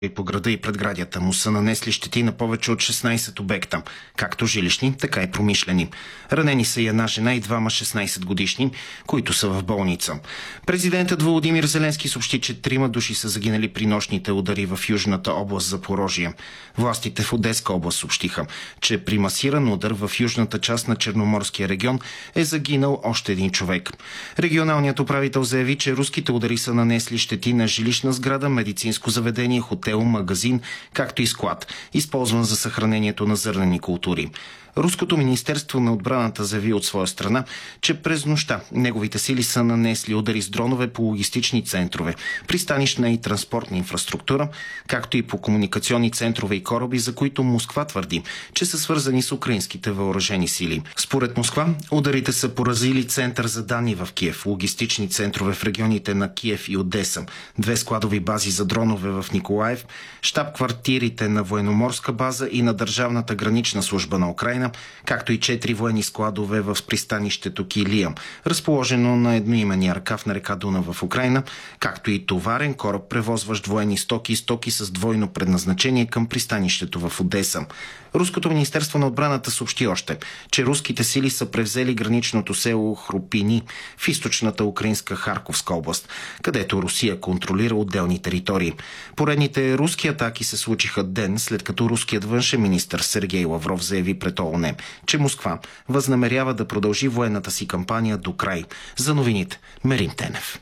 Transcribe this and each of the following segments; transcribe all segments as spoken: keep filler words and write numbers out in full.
и по града и предградията му са нанесли щети на повече от шестнайсет обекта, както жилищни, така и промишлени. Ранени са и една жена и двама шестнайсет годишни, които са в болница. Президентът Володимир Зеленски съобщи, че трима души са загинали при нощните удари в южната област Запорожие. Властите в Одеска област съобщиха, че при масиран удар в южната част на Черноморския регион е загинал още един човек. Регионалният управител заяви, че руските удари са нанесли щети на жилищна сграда, медицинско заведение, хотел, магазин, както и склад, използван за съхранението на зърнени култури. Руското министерство на отбраната заяви от своя страна, че през нощта неговите сили са нанесли удари с дронове по логистични центрове, пристанищна и транспортна инфраструктура, както и по комуникационни центрове и кораби, за които Москва твърди, че са свързани с украинските въоръжени сили. Според Москва, ударите са поразили център за данни в Киев, логистични центрове в регионите на Киев и Одеса, две складови бази за дронове в Николаев, щаб-квартирите на военноморска база и на Държавната гранична служба на Украина, както и четири военни складове в пристанището Килия, разположено на едноименния ръкав на река Дунав в Украина, както и товарен кораб, превозващ военни стоки и стоки с двойно предназначение към пристанището в Одеса. Руското министерство на отбраната съобщи още, че руските сили са превзели граничното село Хрупини в източната украинска Харковска област, където Русия контролира отделни територии. Поредните руски атаки се случиха ден след като руският външен министър Сергей Лавров заяви пред ООН, че Москва възнамерява да продължи военната си кампания до край. За новините Мерим Тенев.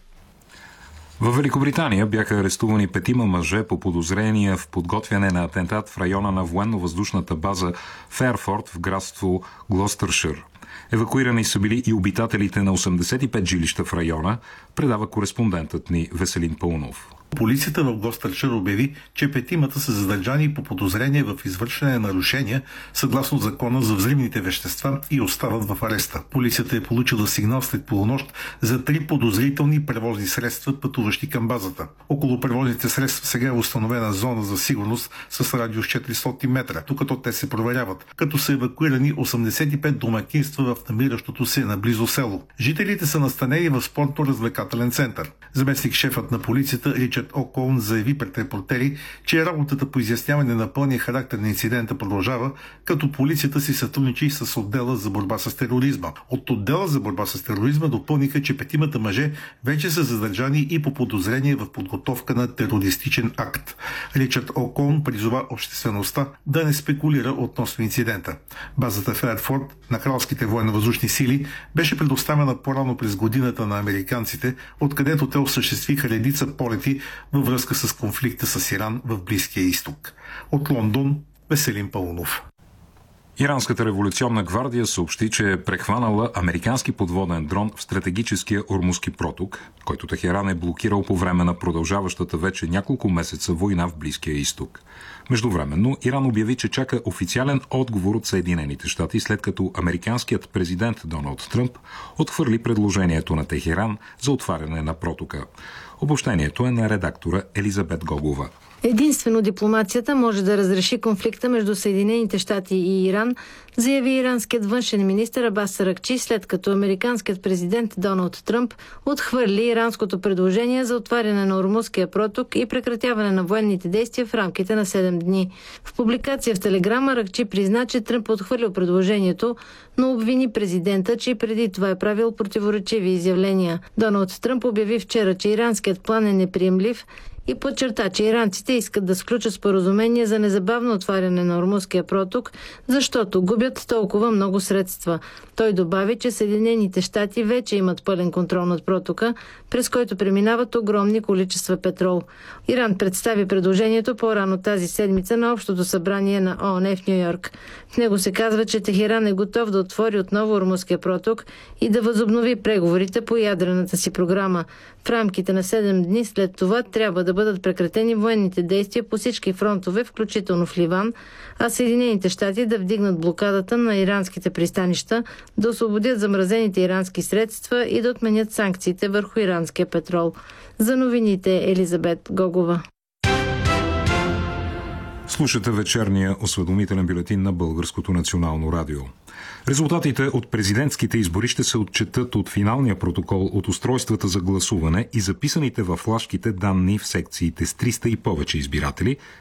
В Великобритания бяха арестувани петима мъже по подозрения в подготвяне на атентат в района на военно-въздушната база Ферфорд в градство Глостършир. Евакуирани са били и обитателите на осемдесет и пет жилища в района, предава кореспондентът ни Веселин Паунов. Полицията в Глостършир обяви, че петимата са задържани по подозрение в извършване на нарушения съгласно закона за взривните вещества и остават в ареста. Полицията е получила сигнал след полунощ за три подозрителни превозни средства, пътуващи към базата. Около превозните средства сега е установена зона за сигурност с радиус четиристотин метра, докато те се проверяват, като са евакуирани осемдесет и пет домакинства в намиращото се наблизо село. Жителите са настанени в спортно-развлекателен център. Заместник шефът на полицията Ричард О'Коун заяви пред репортери, че работата по изясняване на пълния характер на инцидента продължава, като полицията си сътрудничи с отдела за борба с тероризма. От отдела за борба с тероризма допълниха, че петимата мъже вече са задържани и по подозрение в подготовка на терористичен акт. Ричард О'Коун призова обществеността да не спекулира относно инцидента. Базата Ферфорд на кралските военновъздушни сили беше предоставена по-рано през годината на американците, откъдето те осъществиха редица полети във връзка с конфликта с Иран в Близкия изток. От Лондон, Веселин Паунов. Иранската революционна гвардия съобщи, че е прехванала американски подводен дрон в стратегическия Ормузки проток, който Техеран е блокирал по време на продължаващата вече няколко месеца война в Близкия изток. Междувременно, Иран обяви, че чака официален отговор от Съединените щати, след като американският президент Доналд Тръмп отхвърли предложението на Техеран за отваряне на протока. Обобщението е на редактора Елизабет Гогова. Единствено дипломацията може да разреши конфликта между Съединените щати и Иран, заяви иранският външен министър Абас Аракчи, след като американският президент Доналд Тръмп отхвърли иранското предложение за отваряне на Ормузкия проток и прекратяване на военните действия в рамките на седем дни. В публикация в Телеграм Аракчи призна, че Тръмп отхвърлил предложението, но обвини президента, че и преди това е правил противоречиви изявления. Доналд Тръмп обяви вчера, че иранският план е неприемлив и подчерта, че иранците искат да сключат споразумение за незабавно отваряне на Ормузкия проток, защото губят толкова много средства. Той добави, че Съединените щати вече имат пълен контрол над протока, през който преминават огромни количества петрол. Иран представи предложението по-рано тази седмица на Общото събрание на ООН в Ню-Йорк. В него се казва, че Техеран е готов да отвори отново Ормузкия проток и да възобнови преговорите по ядрената си програма. В рамките на седем дни след това трябва да бъдат прекратени военните действия по всички фронтове, включително в Ливан, а Съединените щати да вдигнат блокадата на иранските пристанища, да освободят замразените ирански средства и да отменят санкциите върху иранския петрол. За новините Елизабет Гогова. Слушате вечерния осведомителен бюлетин на Българското национално радио. Резултатите от президентските избори ще се отчетат от финалния протокол от устройствата за гласуване и записаните във флашките данни в секциите с триста и повече избиратели,